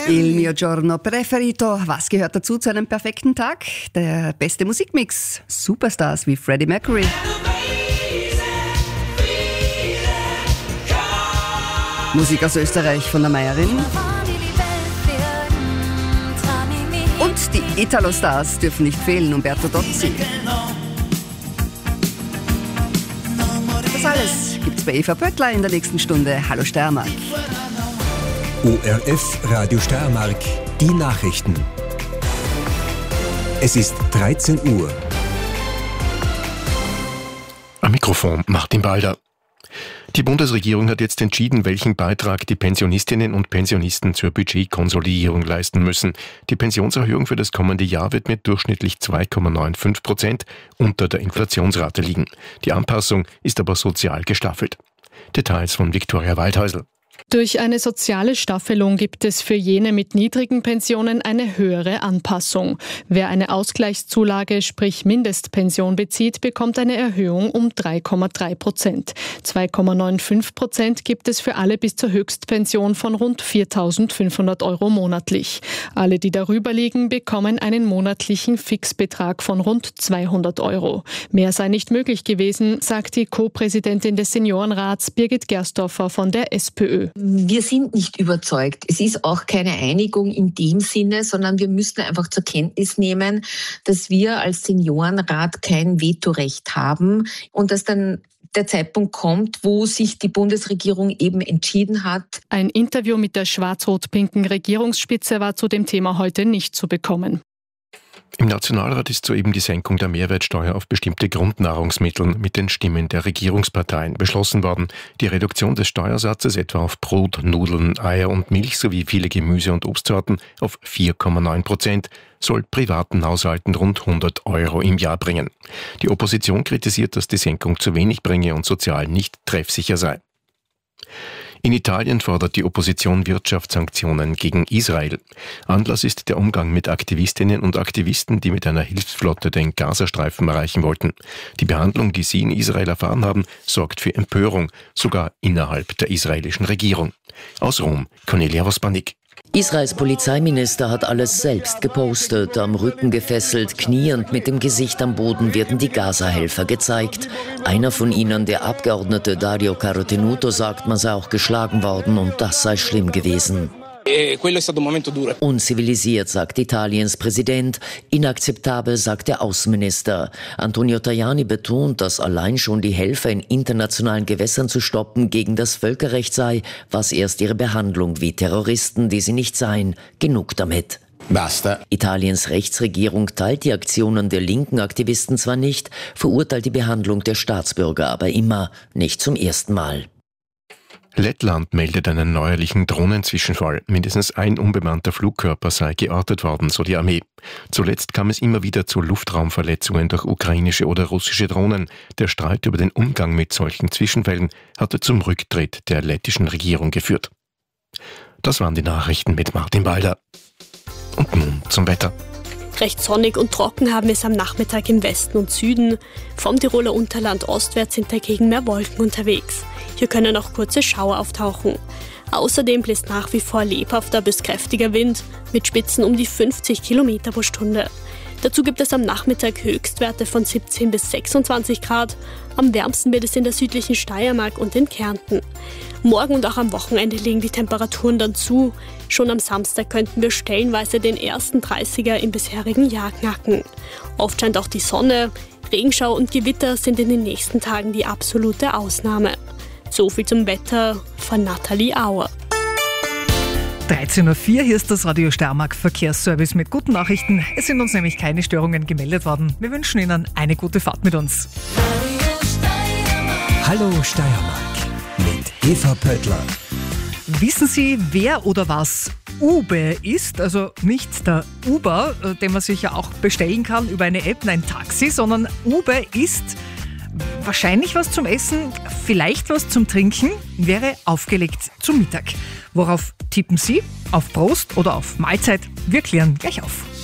Il mio giorno preferito. Was gehört dazu zu einem perfekten Tag? Der beste Musikmix. Superstars wie Freddie Mercury. Musik aus Österreich von der Meierin. Und die Italo-Stars dürfen nicht fehlen, Umberto Tozzi. Das alles gibt's bei Eva Pöttler in der nächsten Stunde. Hallo Steiermark. ORF Radio Steiermark, die Nachrichten. Es ist 13 Uhr. Am Mikrofon Martin Balder. Die Bundesregierung hat jetzt entschieden, welchen Beitrag die Pensionistinnen und Pensionisten zur Budgetkonsolidierung leisten müssen. Die Pensionserhöhung für das kommende Jahr wird mit durchschnittlich 2,95% unter der Inflationsrate liegen. Die Anpassung ist aber sozial gestaffelt. Details von Viktoria Waldhäusl. Durch eine soziale Staffelung gibt es für jene mit niedrigen Pensionen eine höhere Anpassung. Wer eine Ausgleichszulage, sprich Mindestpension bezieht, bekommt eine Erhöhung um 3,3%. 2,95% gibt es für alle bis zur Höchstpension von rund 4.500 Euro monatlich. Alle, die darüber liegen, bekommen einen monatlichen Fixbetrag von rund 200 Euro. Mehr sei nicht möglich gewesen, sagt die Co-Präsidentin des Seniorenrats Birgit Gersdorfer von der SPÖ. Wir sind nicht überzeugt. Es ist auch keine Einigung in dem Sinne, sondern wir müssen einfach zur Kenntnis nehmen, dass wir als Seniorenrat kein Vetorecht haben und dass dann der Zeitpunkt kommt, wo sich die Bundesregierung eben entschieden hat. Ein Interview mit der schwarz-rot-pinken Regierungsspitze war zu dem Thema heute nicht zu bekommen. Im Nationalrat ist soeben die Senkung der Mehrwertsteuer auf bestimmte Grundnahrungsmittel mit den Stimmen der Regierungsparteien beschlossen worden. Die Reduktion des Steuersatzes etwa auf Brot, Nudeln, Eier und Milch sowie viele Gemüse- und Obstsorten auf 4,9% soll privaten Haushalten rund 100 Euro im Jahr bringen. Die Opposition kritisiert, dass die Senkung zu wenig bringe und sozial nicht treffsicher sei. In Italien fordert die Opposition Wirtschaftssanktionen gegen Israel. Anlass ist der Umgang mit Aktivistinnen und Aktivisten, die mit einer Hilfsflotte den Gazastreifen erreichen wollten. Die Behandlung, die sie in Israel erfahren haben, sorgt für Empörung, sogar innerhalb der israelischen Regierung. Aus Rom, Cornelia Vospanik. Israels Polizeiminister hat alles selbst gepostet. Am Rücken gefesselt, kniend mit dem Gesicht am Boden werden die Gaza-Helfer gezeigt. Einer von ihnen, der Abgeordnete Dario Carotenuto, sagt, man sei auch geschlagen worden und das sei schlimm gewesen. Unzivilisiert, sagt Italiens Präsident. Inakzeptabel, sagt der Außenminister. Antonio Tajani betont, dass allein schon die Helfer in internationalen Gewässern zu stoppen gegen das Völkerrecht sei, was erst ihre Behandlung wie Terroristen, die sie nicht seien. Genug damit. Basta. Italiens Rechtsregierung teilt die Aktionen der linken Aktivisten zwar nicht, verurteilt die Behandlung der Staatsbürger aber immer, nicht zum ersten Mal. Lettland meldet einen neuerlichen Drohnenzwischenfall. Mindestens ein unbemannter Flugkörper sei geortet worden, so die Armee. Zuletzt kam es immer wieder zu Luftraumverletzungen durch ukrainische oder russische Drohnen. Der Streit über den Umgang mit solchen Zwischenfällen hatte zum Rücktritt der lettischen Regierung geführt. Das waren die Nachrichten mit Martin Balder. Und nun zum Wetter. Recht sonnig und trocken haben wir es am Nachmittag im Westen und Süden. Vom Tiroler Unterland ostwärts sind dagegen mehr Wolken unterwegs. Hier können auch kurze Schauer auftauchen. Außerdem bläst nach wie vor lebhafter bis kräftiger Wind mit Spitzen um die 50 Kilometer pro Stunde. Dazu gibt es am Nachmittag Höchstwerte von 17 bis 26 Grad. Am wärmsten wird es in der südlichen Steiermark und in Kärnten. Morgen und auch am Wochenende legen die Temperaturen dann zu. Schon am Samstag könnten wir stellenweise den ersten 30er im bisherigen Jahr knacken. Oft scheint auch die Sonne. Regenschau und Gewitter sind in den nächsten Tagen die absolute Ausnahme. So viel zum Wetter von Nathalie Auer. 13.04 Uhr, hier ist das Radio Steiermark Verkehrsservice mit guten Nachrichten. Es sind uns nämlich keine Störungen gemeldet worden. Wir wünschen Ihnen eine gute Fahrt mit uns. Hallo Steiermark mit Eva Pöttler. Wissen Sie, wer oder was Ube ist? Also nicht der Uber, den man sich ja auch bestellen kann über eine App, ein Taxi, sondern Ube ist wahrscheinlich was zum Essen, vielleicht was zum Trinken, wäre aufgelegt zum Mittag. Worauf tippen Sie? Auf Prost oder auf Mahlzeit? Wir klären gleich auf.